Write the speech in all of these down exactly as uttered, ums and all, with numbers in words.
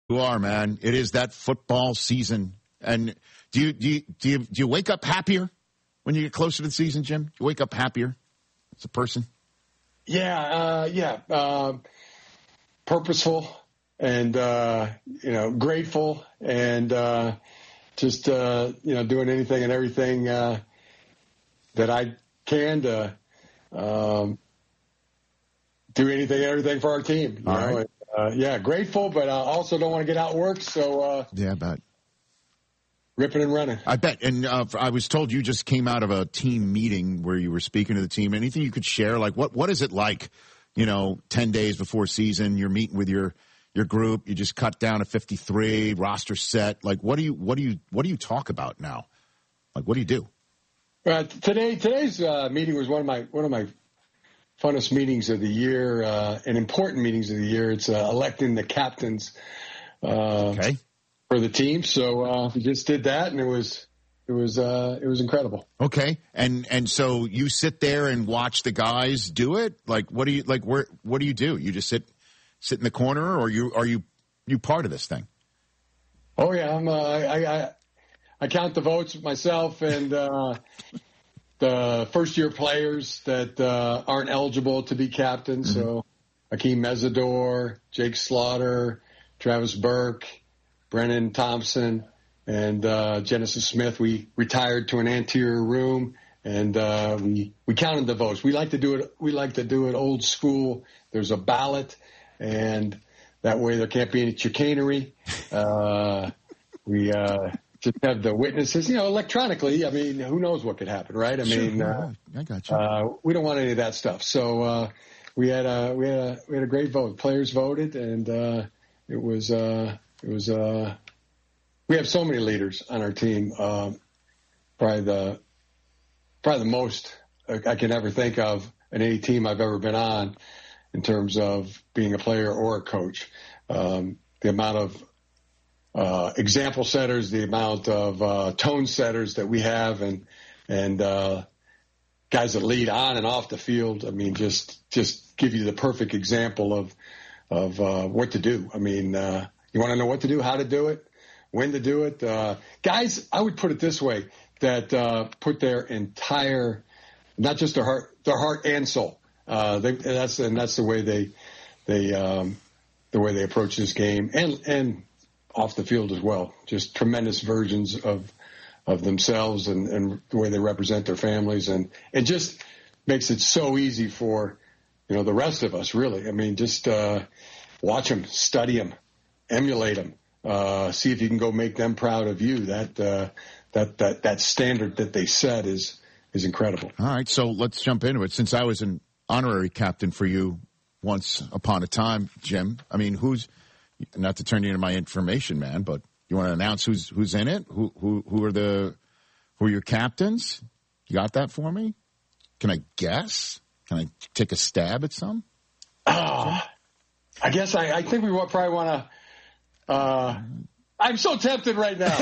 You are, man. It is that football season. And do you do you do you, do you wake up happier when you get closer to the season, Jim? Do you wake up happier as a person? Yeah, uh, yeah. Uh, purposeful and uh, you know, grateful and uh, just uh, you know, doing anything and everything uh, that I can to um, do anything and everything for our team. You All know? right. Uh, yeah, grateful, but I uh, also don't want to get outworked. So uh, yeah, I bet. Ripping and running. I bet. And uh, I was told you just came out of a team meeting where you were speaking to the team. Anything you could share? Like, what what is it like, you know, ten days before season, you're meeting with your your group, you just cut down to fifty-three, roster set. Like, what do you what do you what do you talk about now? Like, what do you do? Uh, today today's uh, meeting was one of my one of my funnest meetings of the year, uh, and important meetings of the year. It's uh, electing the captains uh, okay. for the team. So uh, we just did that, and it was it was uh, it was incredible. Okay, and and so you sit there and watch the guys do it. Like, what do you like? Where what do you do? You just sit sit in the corner, or you are you you part of this thing? Oh yeah, I'm. Uh, I, I I count the votes myself, and uh, the first-year players that uh, aren't eligible to be captains. Mm-hmm. So Akeem Mesidor, Jake Slaughter, Travis Burke, Brennan Thompson, and uh, Genesis Smith. We retired to an anterior room, and uh, we we counted the votes. We like to do it. We like to do it old school. There's a ballot, and that way there can't be any chicanery. Uh, we. Uh, Just have the witnesses, you know, electronically. I mean, who knows what could happen, right? I sure, mean, yeah, uh, I got you. Uh, we don't want any of that stuff. So uh, we had a we had a we had a great vote. Players voted, and uh, it was uh, it was. Uh, we have so many leaders on our team. Uh, probably the probably the most I can ever think of in any team I've ever been on, in terms of being a player or a coach. Um, the amount of Uh, example setters, the amount of uh, tone setters that we have, and and uh, guys that lead on and off the field. I mean, just just give you the perfect example of of uh, what to do. I mean, uh, you want to know what to do, how to do it, when to do it. Uh, guys, I would put it this way: that uh, put their entire, not just their heart, their heart and soul. Uh, they, that's and that's the way they they um, the way they approach this game, and and. off the field as well. Just tremendous versions of of themselves and, and the way they represent their families, and it just makes it so easy for, you know, the rest of us, really. I mean, just uh, watch them, study them, emulate them, uh, see if you can go make them proud of you. That uh, that that that standard that they set is is incredible. All right, so let's jump into it. Since I was an honorary captain for you once upon a time, Jim, I mean, who's not to turn you into my information man, but you want to announce who's who's in it? Who who who are the who are your captains? You got that for me? Can I guess? Can I take a stab at some? Oh, I guess I, I think we probably want to. Uh, I'm so tempted right now.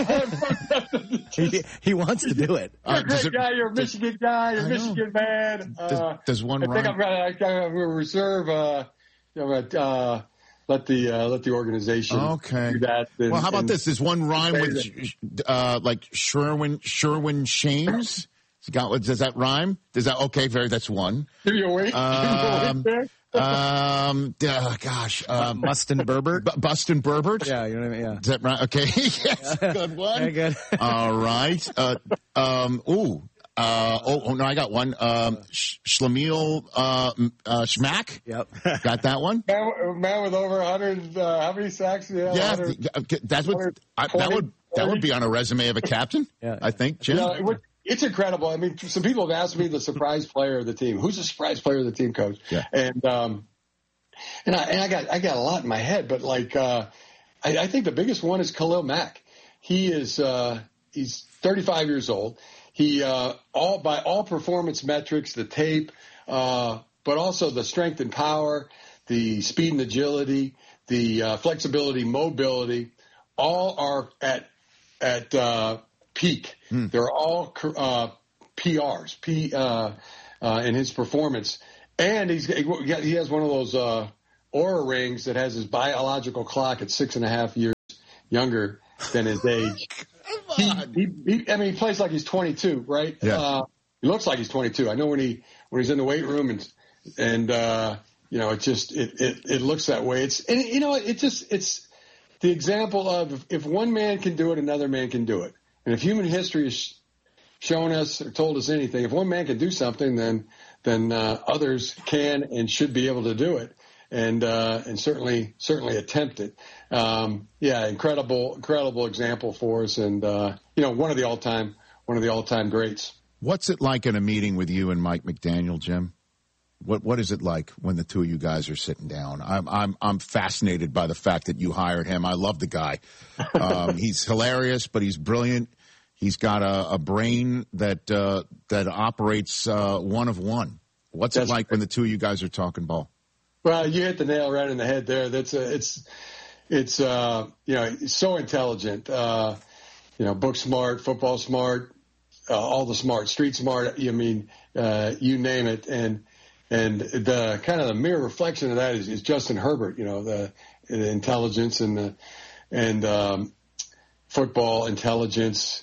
he, he wants to do it. You're a Uh, great does it- guy. You're a does- Michigan guy. You're a I Michigan man. Does, Uh, does one I think rhyme? I'm gonna, I'm gonna reserve. Uh, you know, uh, let the uh, let the organization Okay. do that. And, Well, how about and- this? There's one rhyme with uh, like Sherwin Sherwin Shames. Got, does that rhyme? Does that okay? Very. That's one. Give you a wink. Um, Give you a wink there. um, uh, gosh, um, Mustin Berbert. B- Bustin Berbert. Yeah, you know what I mean. Yeah. Is that right? Okay. Yes, good one. Very good. All right. Uh, um, ooh. Uh, oh, oh, no, I got one. Um, Sh- Shlemiel uh, m- uh, Schmack. Yep. Got that one? Man, man with over one hundred. Uh, how many sacks? Yeah, Yeah, one hundred. th- that's what I, that would that would be on a resume of a captain. Yeah. I think, Jim. Yeah, it would, it's incredible. I mean, some people have asked me the surprise player of the team. Who's the surprise player of the team, coach? Yeah. And um, and I and I got I got a lot in my head, but like uh, I, I think the biggest one is Khalil Mack. He is uh, he's thirty-five years old. He uh, all by all performance metrics, the tape, uh, but also the strength and power, the speed and agility, the uh, flexibility, mobility, all are at at uh, peak. Hmm. They're all uh, P Rs, P uh, uh, in his performance, and he's he has one of those uh, Oura rings that has his biological clock at six and a half years. younger than his age. He, he, he, I mean, he plays like he's twenty-two, right? Yeah. Uh, he looks like he's twenty-two. I know when he when he's in the weight room and and uh, you know, it just it, it it looks that way. It's and you know, it just it's the example of if one man can do it, another man can do it. And if human history has shown us or told us anything, if one man can do something, then then uh, others can and should be able to do it. And uh, and certainly certainly attempt it. Um, yeah, incredible incredible example for us, and uh, you know one of the all time one of the all time greats. What's it like in a meeting with you and Mike McDaniel, Jim? What what is it like when the two of you guys are sitting down? I'm I'm I'm fascinated by the fact that you hired him. I love the guy. Um, he's hilarious, but he's brilliant. He's got a, a brain that uh, that operates uh, one of one. What's That's it like when the two of you guys are talking ball? Well, you hit the nail right in the head there. That's a, it's, it's, uh, you know, he's so intelligent, uh, you know, book smart, football smart, uh, all the smart, street smart. I mean, uh, you name it. And, and the kind of the mirror reflection of that is, is Justin Herbert, you know, the, the intelligence and the, and, um, football intelligence.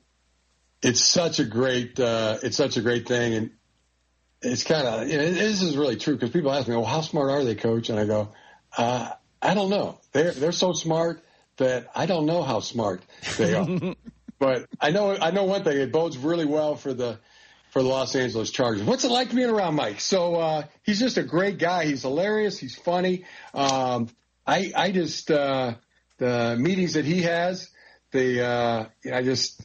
It's such a great, uh, it's such a great thing. And, it's kind of, you know, this is really true because people ask me, well, how smart are they, Coach? And I go, uh, I don't know. They're, they're so smart that I don't know how smart they are. But I know, I know one thing. It bodes really well for the, for the Los Angeles Chargers. What's it like being around Mike? So, uh, he's just a great guy. He's hilarious. He's funny. Um, I, I just, uh, the meetings that he has, they, uh, I just,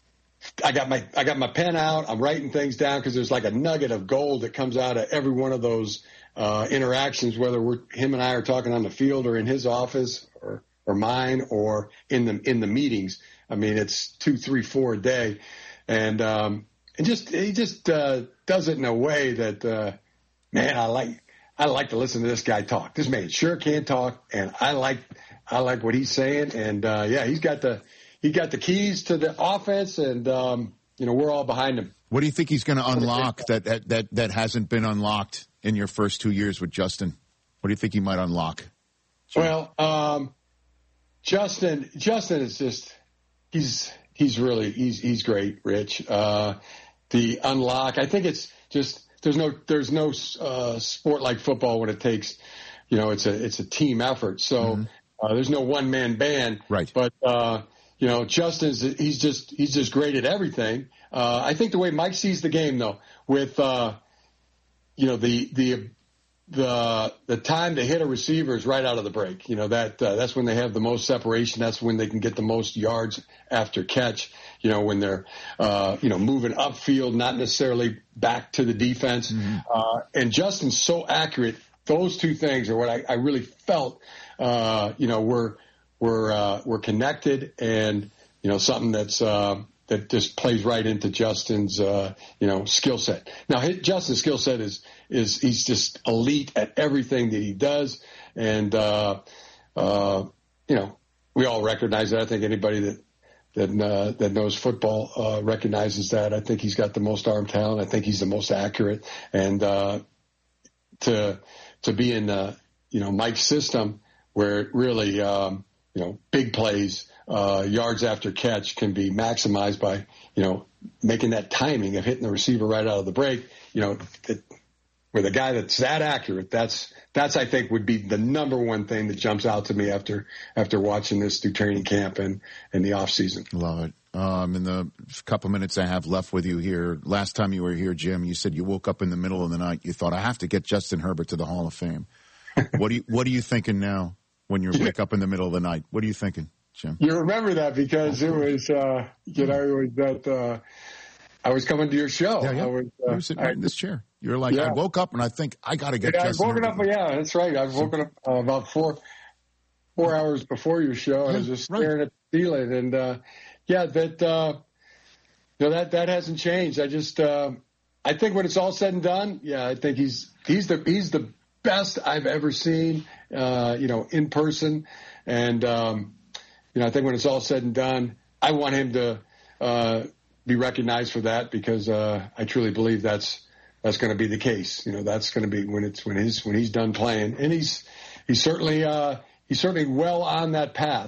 I got my I got my pen out. I'm writing things down because there's like a nugget of gold that comes out of every one of those uh, interactions, whether we're him and I are talking on the field or in his office or or mine or in the in the meetings. I mean, it's two, three, four a day, and um, and just he just uh, does it in a way that uh, man, I like I like to listen to this guy talk. This man sure can talk, and I like I like what he's saying, and uh, yeah, he's got the. He got the keys to the offense, and, um, you know, we're all behind him. What do you think he's going to unlock that, that, that, that hasn't been unlocked in your first two years with Justin? What do you think he might unlock? Well, um, Justin, Justin is just, he's, he's really, he's, he's great, Rich. Uh, the unlock, I think it's just, there's no, there's no, uh, sport like football when it takes, you know, it's a, it's a team effort. So, mm-hmm. uh, there's no one man band. Right. But, uh, You know, Justin's, he's just, he's just great at everything. Uh, I think the way Mike sees the game though, with, uh, you know, the, the, the, the time to hit a receiver is right out of the break. You know, that, uh, that's when they have the most separation. That's when they can get the most yards after catch, you know, when they're, uh, you know, moving upfield, not necessarily back to the defense. Mm-hmm. Uh, and Justin's so accurate. Those two things are what I, I really felt, uh, you know, were, We're uh, we're connected, and you know something that's uh, that just plays right into Justin's uh, you know skill set. Now, his, Justin's skill set is is he's just elite at everything that he does, and uh, uh, you know we all recognize that. I think anybody that that uh, that knows football uh, recognizes that. I think he's got the most arm talent. I think he's the most accurate, and uh, to to be in uh, you know Mike's system where it really. Um, You know, big plays, uh, yards after catch can be maximized by, you know, making that timing of hitting the receiver right out of the break. You know, it, with a guy that's that accurate, that's, that's, I think would be the number one thing that jumps out to me after, after watching this through training camp and, and the off season. Love it. Um, in the couple minutes I have left with you here, last time you were here, Jim, you said you woke up in the middle of the night. You thought, I have to get Justin Herbert to the Hall of Fame. What do you, what are you thinking now? When you wake up in the middle of the night, what are you thinking, Jim? You remember that because it was, uh, you know, it was that uh, I was coming to your show. Yeah, yeah. I was, uh, you were sitting right I, in this chair. You were like, yeah. I woke up and I think I got to get. Yeah, Justin I've woken Herbert. up. Yeah, that's right. I've woken up uh, about four four hours before your show. Yeah, I was just staring right. at the ceiling, and uh, yeah, that uh, you know that that hasn't changed. I just uh, I think when it's all said and done, yeah, I think he's he's the he's the best I've ever seen, uh, you know, in person. And, um, you know, I think when it's all said and done, I want him to, uh, be recognized for that because, uh, I truly believe that's, that's going to be the case. You know, that's going to be when it's, when he's, when he's done playing, and he's, he's certainly, uh, he's certainly well on that path.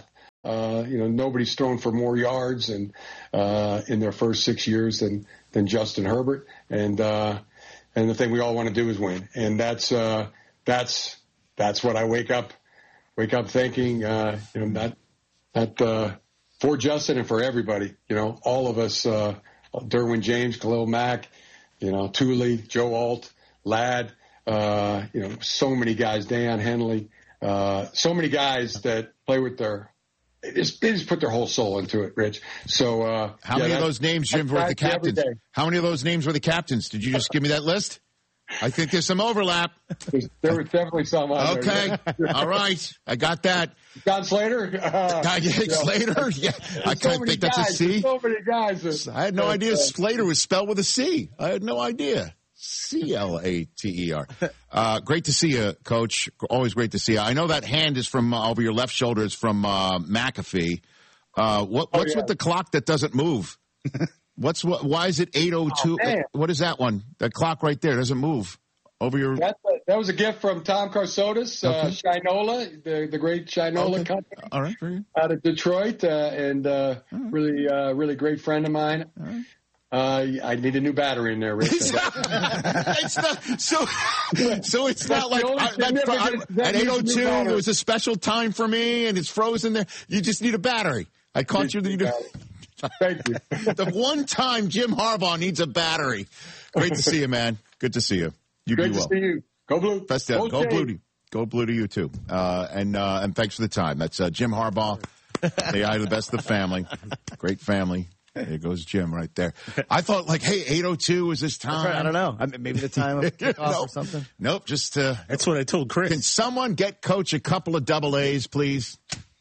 Uh, you know, nobody's thrown for more yards and uh, in their first six years than than Justin Herbert. And uh, and the thing we all want to do is win. And that's uh, that's that's what I wake up wake up thinking. Uh, you know, not not uh, for Justin and for everybody. You know, all of us. Uh, Derwin James, Khalil Mack, you know, Thule, Joe Alt, Ladd. Uh, you know, so many guys. Deion Henley. Uh, so many guys that play with their. They just, they just put their whole soul into it, Rich. So, uh, how yeah, many of those names, Jim, were the captains? How many of those names were the captains? Did you just give me that list? I think there's some overlap. There's, there was definitely some. On okay. There. All right. I got that. John Slater? Uh, Guy Slater? Yeah. I so kind of think guys, that's a C. So many guys. That, I had no that, idea uh, Slater was spelled with a C. I had no idea. C L A T E R. Uh, great to see you, Coach. Always great to see you. I know that hand is from uh, over your left shoulder is from uh, McAfee. Uh, what, what's oh, yeah. with the clock that doesn't move? What's what? Why is it eight oh two? Oh, what is that one? That clock right there doesn't move over your. That, that was a gift from Tom Karsotis, okay. uh, Shinola, the the great Shinola okay. company. All right, very good. Out of Detroit, uh, and uh, right. really, uh, really great friend of mine. All right. Uh, I need a new battery in there, Rich. it's not, so, so it's not like I, that, I, at eight oh two there was a special time for me, and it's frozen there. You just need a battery. I caught you. you Thank you. The one time Jim Harbaugh needs a battery. Great to see you, man. Good to see you. You Great do well. to see you. Go Blue. Best go, go Blue. To, go Blue to you too. Uh, and uh, and thanks for the time. That's uh, Jim Harbaugh. The eye of the best of the family. Great family. There goes Jim right there. I thought, like, hey, eight oh two is this time. Right, I don't know. I mean, maybe the time of kickoff nope. or something. Nope, just uh, that's what I told Chris. Can someone get Coach a couple of double A's, please?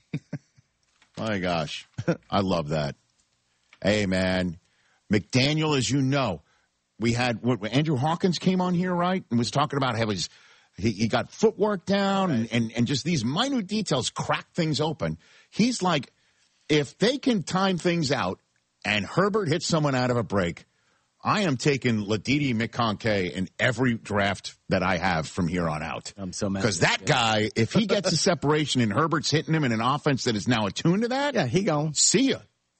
My gosh, I love that. Hey, man, McDaniel, as you know, we had what, Andrew Hawkins came on here, right, and was talking about how his he, he got footwork down right. and, and and just these minute details crack things open. He's like, if they can time things out. And Herbert hits someone out of a break, I am taking Ladidi McConkey in every draft that I have from here on out. I'm so mad. Because that guy, if he gets a separation and Herbert's hitting him in an offense that is now attuned to that, yeah, he gone. See ya.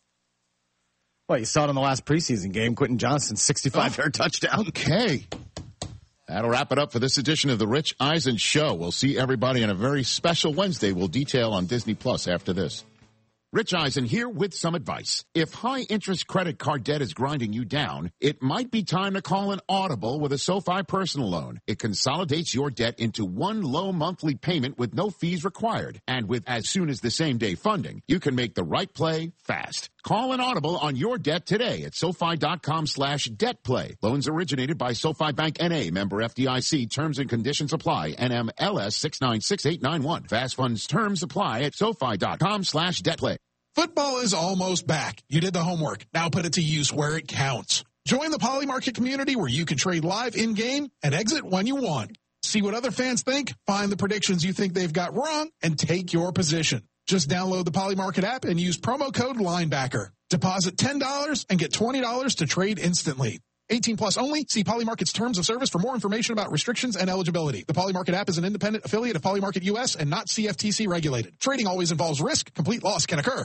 Well, you saw it in the last preseason game, Quentin Johnston's sixty-five-yard oh. touchdown. Okay. That'll wrap it up for this edition of the Rich Eisen Show. We'll see everybody on a very special Wednesday. We'll detail on Disney Plus after this. Rich Eisen here with some advice. If high-interest credit card debt is grinding you down, it might be time to call an audible with a SoFi personal loan. It consolidates your debt into one low monthly payment with no fees required. And with as soon as the same-day funding, you can make the right play fast. Call an audible on your debt today at SoFi.com slash debt play. Loans originated by SoFi Bank N A, member F D I C. Terms and conditions apply. N M L S six nine six eight nine one. Fast funds terms apply at SoFi.com slash debt play. Football is almost back. You did the homework. Now put it to use where it counts. Join the Poly Market community where you can trade live in-game and exit when you want. See what other fans think, find the predictions you think they've got wrong, and take your position. Just download the Poly Market app and use promo code Linebacker. Deposit ten dollars and get twenty dollars to trade instantly. eighteen plus only. See Poly Market's terms of service for more information about restrictions and eligibility. The Poly Market app is an independent affiliate of Poly Market U S and not C F T C regulated. Trading always involves risk. Complete loss can occur.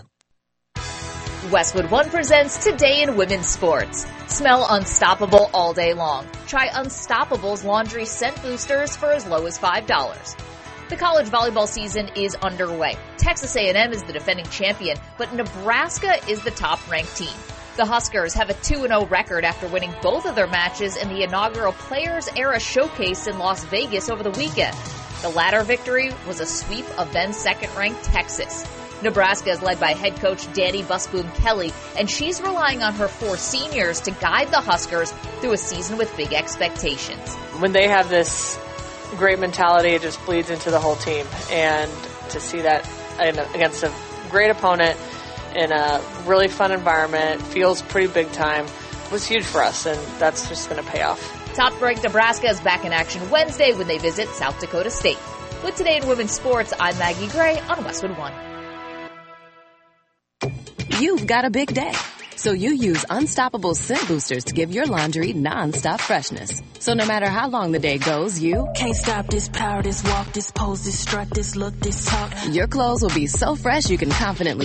Westwood One presents Today in Women's Sports. Smell unstoppable all day long. Try Unstoppable's laundry scent boosters for as low as five dollars. The college volleyball season is underway. Texas A and M is the defending champion, but Nebraska is the top-ranked team. The Huskers have a two and oh record after winning both of their matches in the inaugural Players Era Showcase in Las Vegas over the weekend. The latter victory was a sweep of then second-ranked Texas. Nebraska is led by head coach Danny Busboom Kelly, and she's relying on her four seniors to guide the Huskers through a season with big expectations. When they have this great mentality, it just bleeds into the whole team. And to see that against a great opponent in a really fun environment, feels pretty big time, was huge for us, and that's just going to pay off. Top-ranked Nebraska is back in action Wednesday when they visit South Dakota State. With Today in Women's Sports, I'm Maggie Gray on Westwood One. You've got a big day, so you use Unstoppable scent boosters to give your laundry non-stop freshness. So no matter how long the day goes, you can't stop this power, this walk, this pose, this strut, this look, this talk. Your clothes will be so fresh you can confidently